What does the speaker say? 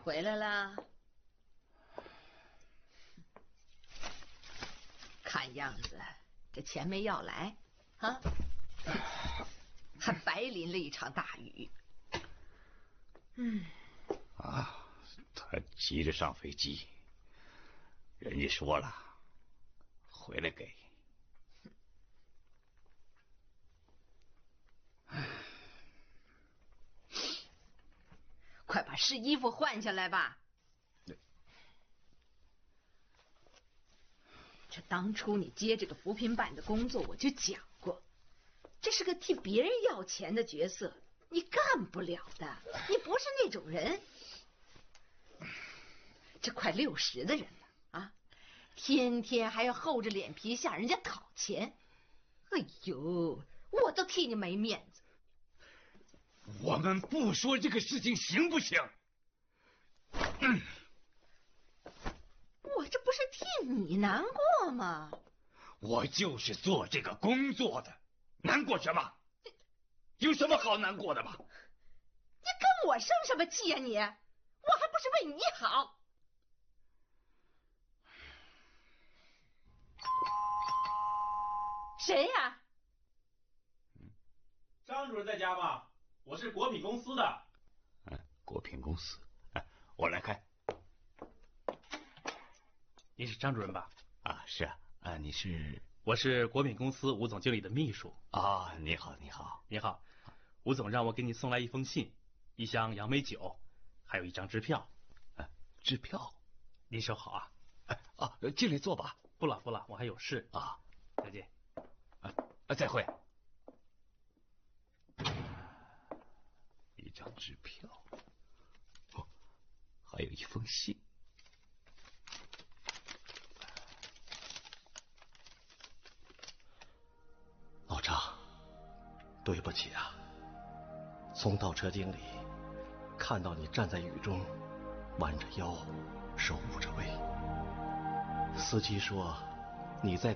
回来了。看样子这钱没要来啊，还白淋了一场大雨。 他急着上飞机，人家说了，回来给。 快把湿衣服换下来吧。这当初你接这个扶贫办的工作，我就讲过，这是个替别人要钱的角色，你干不了的，你不是那种人。这快60的人了啊，天天还要厚着脸皮向人家讨钱，哎呦，我都替你没面子。 我们不说这个事情行不行？ 我这不是替你难过吗？ 我就是做这个工作的，难过什么？有什么好难过的吗？ 你跟我生什么气呀你？我还不是为你好。谁呀？ 张主任在家吗？我是国品公司的。 国品公司，我来开。 您是张主任吧？ 是啊，你是？ 我是国品公司吴总经理的秘书。 你好，你好， 你好，吴总让我给你送来一封信，1箱杨梅酒，还有1张支票。 支票？ 您收好啊。 进来坐吧。 不了，我还有事啊。 再见。 再会。1张支票，还有1封信。 老张，对不起啊，从倒车经理看到你站在雨中，弯着腰，手捂着胃。司机说你在